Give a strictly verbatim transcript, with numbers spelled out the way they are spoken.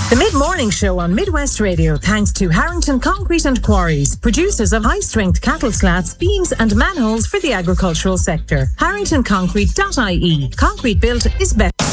The Mid-Morning Show on Midwest Radio, thanks to Harrington Concrete and Quarries, producers of high-strength cattle slats, beams and manholes for the agricultural sector. harrington concrete dot I E. Concrete built is better.